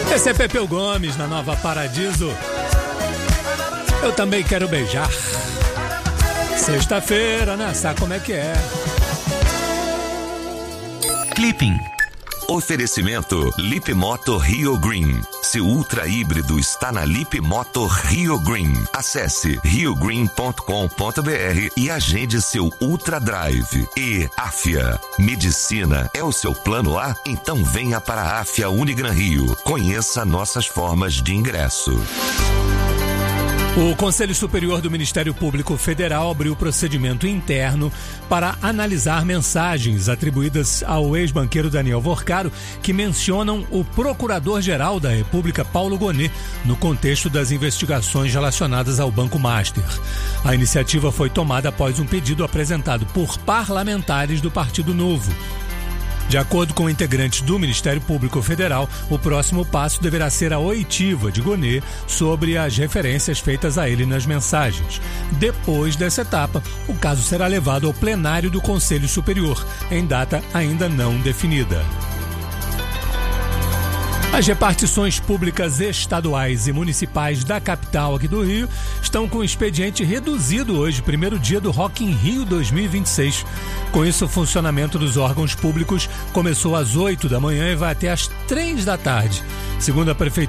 Esse é Pepeu Gomes na Nova Paradiso. Eu também quero beijar. Sexta-feira, né? Sabe como é que é? Clipping. Oferecimento Lip Moto Rio Green. Seu ultra híbrido está na Lip Moto Rio Green. Acesse riogreen.com.br e agende seu Ultra Drive. E Afia. Medicina é o seu plano A? Então venha para a Afia Unigran Rio. Conheça nossas formas de ingresso. O Conselho Superior do Ministério Público Federal abriu procedimento interno para analisar mensagens atribuídas ao ex-banqueiro Daniel Vorcaro que mencionam o Procurador-Geral da República, Paulo Gonet, no contexto das investigações relacionadas ao Banco Master. A iniciativa foi tomada após um pedido apresentado por parlamentares do Partido Novo. De acordo com integrantes do Ministério Público Federal, o próximo passo deverá ser a oitiva de Gonet sobre as referências feitas a ele nas mensagens. Depois dessa etapa, o caso será levado ao plenário do Conselho Superior, em data ainda não definida. As repartições públicas estaduais e municipais da capital aqui do Rio estão com expediente reduzido hoje, primeiro dia do Rock in Rio 2026. Com isso, o funcionamento dos órgãos públicos começou às 8 da manhã e vai até às 3 da tarde. Segundo a Prefeitura